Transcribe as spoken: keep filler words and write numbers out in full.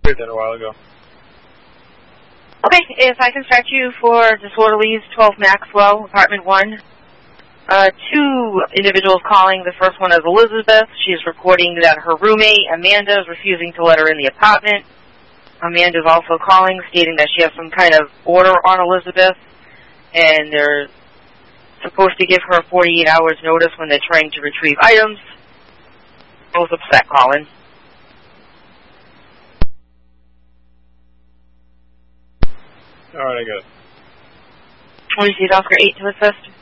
did that a while ago. Okay, if I can start you for Disorderlies, twelve Maxwell, Apartment one. Uh, two individuals calling. The first one is Elizabeth. She's reporting that her roommate, Amanda, is refusing to let her in the apartment. Amanda is also calling, stating that she has some kind of order on Elizabeth, and they're supposed to give her forty-eight hours notice when they're trying to retrieve items. Both upset calling. All right, I got it. twenty-two Oscar eight to assist.